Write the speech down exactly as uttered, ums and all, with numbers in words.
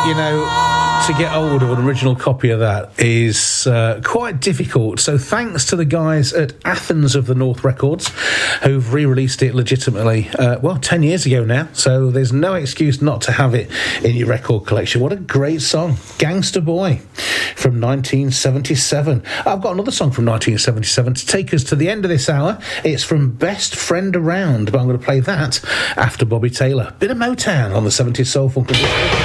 you know, to get hold of an original copy of that is uh, quite difficult. So thanks to the guys at Athens of the North Records who've re-released it legitimately, uh, well, ten years ago now. So there's no excuse not to have it in your record collection. What a great song. Gangster Boy from nineteen seventy-seven. I've got another song from nineteen seventy-seven to take us to the end of this hour. It's from Best Friend Around, but I'm going to play that after Bobby Taylor. Bit of Motown on the seventies Soul Funk.